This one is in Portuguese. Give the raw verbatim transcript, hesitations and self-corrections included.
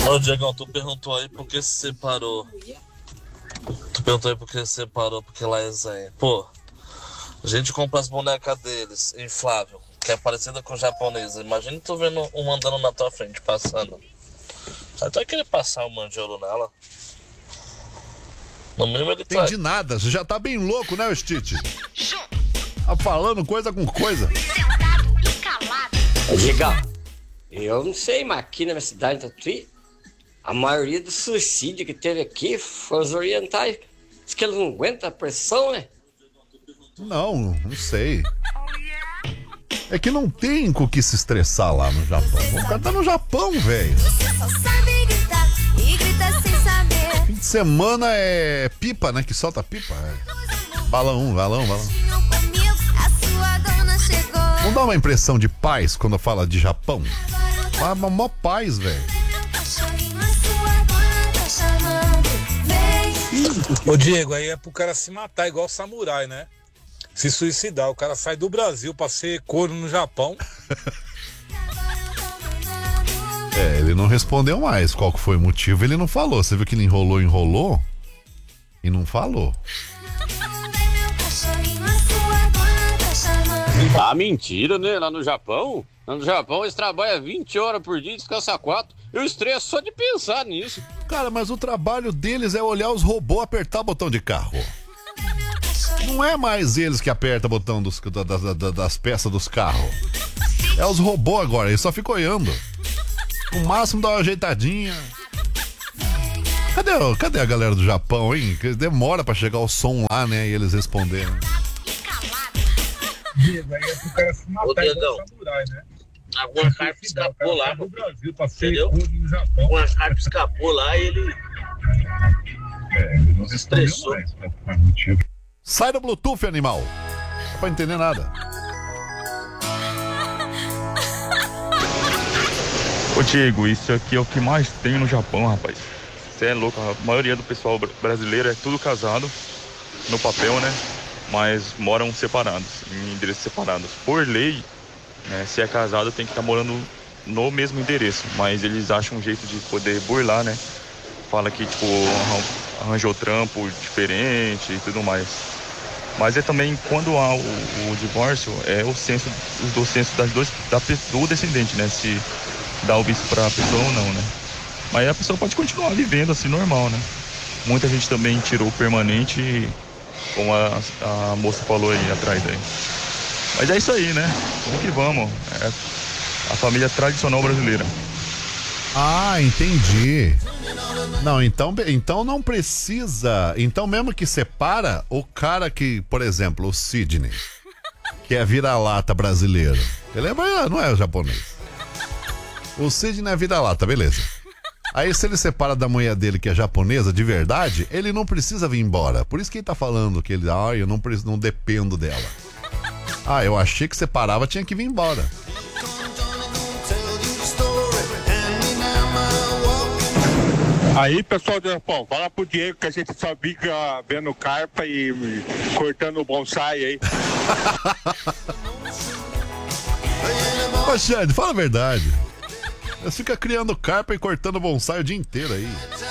Ô, Diegão, tu perguntou aí por que se separou. Tu perguntou aí por que se separou, porque lá é Zen. Pô, a gente compra as bonecas deles, inflável, que é parecida com japonesa. Imagina tu vendo um andando na tua frente, passando. Aí tu vai querer passar um manjolo nela. No mínimo ele tá... Entendi nada, você já tá bem louco, né, Stitch? Tá falando coisa com coisa. Sentado e calado. Diga, eu não sei, mas aqui na minha cidade, Tatuí, a maioria do suicídio que teve aqui foi os orientais. Diz que eles não aguentam a pressão, né? Não, não sei. É que não tem com o que se estressar lá no Japão. O cara tá no Japão, velho. Você só sabe gritar e grita sem saber. Fim de semana é pipa, né? Que solta pipa. É. Balão, balão, balão. Não dá uma impressão de paz quando fala de Japão? Ah, uma mó paz, velho. Ô Diego, aí é pro cara se matar igual samurai, né? Se suicidar, o cara sai do Brasil pra ser corno no Japão. É, ele não respondeu mais qual que foi o motivo, ele não falou. Você viu que ele enrolou, enrolou e não falou. Ah, mentira, né? Lá no Japão, lá no Japão eles trabalham vinte horas por dia e descansam quatro. Eu estresso só de pensar nisso. Cara, mas o trabalho deles é olhar os robôs apertar o botão de carro. Não é mais eles que apertam o botão dos, da, da, da, das peças dos carros. É os robôs agora, eles só ficam olhando. O máximo dá uma ajeitadinha. Cadê, cadê a galera do Japão, hein? Demora pra chegar o som lá, né? E eles responderem. Diego, aí é pro cara se matar. Ô, Diegão, samurai, né? alguma carta escapou lá, no Brasil, pra ser entendeu? corno no Japão. Alguma carta escapou lá e ele... É, ele não estressou. mais, né? Faz motivo. Sai do Bluetooth, animal. Não dá pra entender nada. Ô Diego, isso aqui é o que mais tem no Japão, rapaz. Você é louco, a maioria do pessoal brasileiro é tudo casado, no papel, né? Mas moram separados, em endereços separados. Por lei, né, se é casado tem que estar morando no mesmo endereço, mas eles acham um jeito de poder burlar, né? Fala que, tipo, arranjou trampo diferente e tudo mais. Mas é também, quando há o, o divórcio, é o censo, o censo das dois, da, do descendente, né? Se dá o visto pra pessoa ou não, né? Mas a pessoa pode continuar vivendo assim, normal, né? Muita gente também tirou o permanente, como a, a moça falou aí atrás aí. Mas é isso aí, né? Vamos que vamos. É a família tradicional brasileira. Ah, entendi. Não, então, então não precisa. Então, mesmo que separa, o cara que, por exemplo, o Sidney, que é vira-lata brasileiro, ele é, não é japonês. O Sidney é vira-lata, beleza. Aí, se ele separa da mulher dele, que é japonesa, de verdade, ele não precisa vir embora. Por isso que ele tá falando que ele, ah, eu não, não dependo dela. Ah, eu achei que separava, tinha que vir embora. Aí, pessoal do Japão, fala pro Diego que a gente só fica vendo carpa e cortando o bonsai aí. Ô, Xande, fala a verdade. Você fica criando carpa e cortando bonsai o dia inteiro aí.